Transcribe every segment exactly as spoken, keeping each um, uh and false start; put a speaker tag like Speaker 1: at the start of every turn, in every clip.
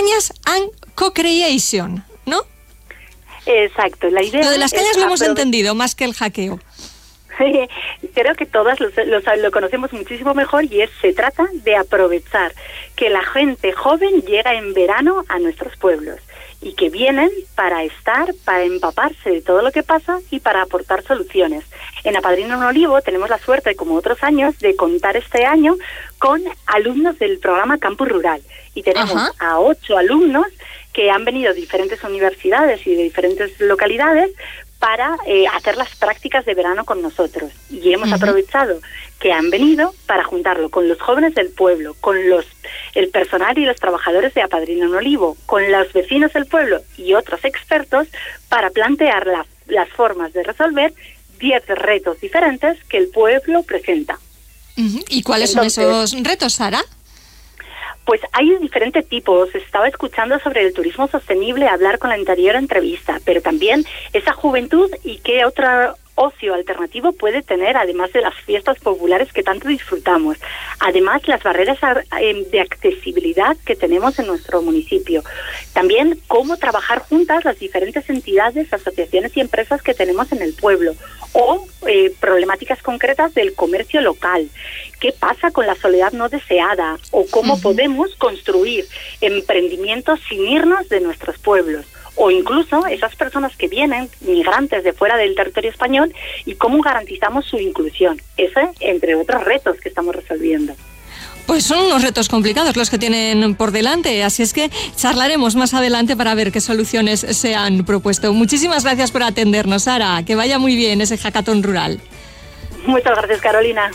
Speaker 1: cañas and co-creation, ¿no?
Speaker 2: Exacto, la idea.
Speaker 1: Lo de las cañas lo hemos
Speaker 2: aprove-
Speaker 1: entendido, más que el hackeo.
Speaker 2: Creo que todas lo, lo, lo conocemos muchísimo mejor, y es se trata de aprovechar que la gente joven llega en verano a nuestros pueblos y que vienen para estar, para empaparse de todo lo que pasa y para aportar soluciones. En Apadrina un Olivo tenemos la suerte, como otros años, de contar este año con alumnos del programa Campus Rural, y tenemos Ajá. a ocho alumnos que han venido de diferentes universidades y de diferentes localidades para eh, hacer las prácticas de verano con nosotros, y hemos uh-huh. aprovechado que han venido para juntarlo con los jóvenes del pueblo, con los el personal y los trabajadores de Apadrina un Olivo, con los vecinos del pueblo y otros expertos, para plantear la, las formas de resolver diez retos diferentes que el pueblo presenta.
Speaker 1: Uh-huh. ¿Y cuáles Entonces, son esos retos, Sara?
Speaker 2: Pues hay diferentes tipos. Estaba escuchando sobre el turismo sostenible, hablar con la anterior entrevista, pero también esa juventud y qué otro ocio alternativo puede tener, además de las fiestas populares que tanto disfrutamos. Además, las barreras de accesibilidad que tenemos en nuestro municipio. También cómo trabajar juntas las diferentes entidades, asociaciones y empresas que tenemos en el pueblo. O eh, problemáticas concretas del comercio local. ¿Qué pasa con la soledad no deseada? O cómo uh-huh. podemos construir emprendimientos sin irnos de nuestros pueblos. O incluso esas personas que vienen, migrantes de fuera del territorio español, y cómo garantizamos su inclusión. Ese, entre otros retos que estamos resolviendo.
Speaker 1: Pues son unos retos complicados los que tienen por delante, así es que charlaremos más adelante para ver qué soluciones se han propuesto. Muchísimas gracias por atendernos, Sara. Que vaya muy bien ese hackathon rural.
Speaker 2: Muchas gracias, Carolina.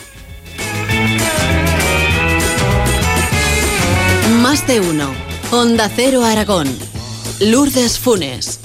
Speaker 3: Más de uno. Onda Cero Aragón. Lourdes Funes.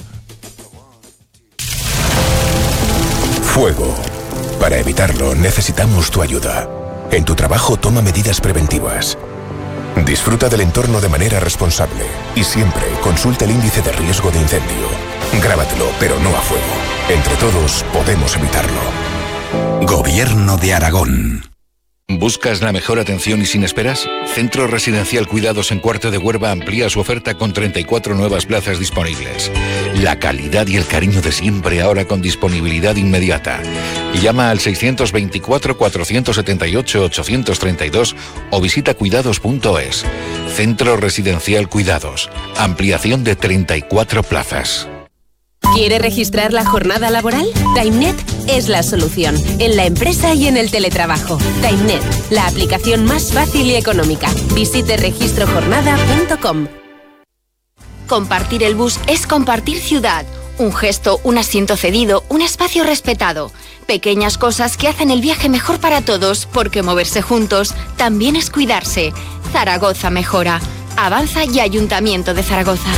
Speaker 4: Fuego. Para evitarlo necesitamos tu ayuda. En tu trabajo toma medidas preventivas. Disfruta del entorno de manera responsable y siempre consulta el índice de riesgo de incendio. Grábatelo, pero no a fuego. Entre todos podemos evitarlo. Gobierno de Aragón.
Speaker 5: ¿Buscas la mejor atención y sin esperas? Centro Residencial Cuidados en Cuarte de Huerva amplía su oferta con treinta y cuatro nuevas plazas disponibles. La calidad y el cariño de siempre ahora con disponibilidad inmediata. Llama al seiscientos veinticuatro, cuatrocientos setenta y ocho, ochocientos treinta y dos o visita cuidados punto es. Centro Residencial Cuidados. Ampliación de treinta y cuatro plazas.
Speaker 6: ¿Quiere registrar la jornada laboral? TimeNet es la solución, en la empresa y en el teletrabajo. TimeNet, la aplicación más fácil y económica. Visite registro jornada punto com.
Speaker 7: Compartir el bus es compartir ciudad. Un gesto, un asiento cedido, un espacio respetado. Pequeñas cosas que hacen el viaje mejor para todos, porque moverse juntos también es cuidarse. Zaragoza mejora. Avanza y Ayuntamiento de Zaragoza.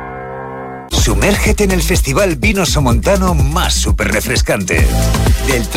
Speaker 8: Sumérgete en el Festival Vino Somontano más súper refrescante. Del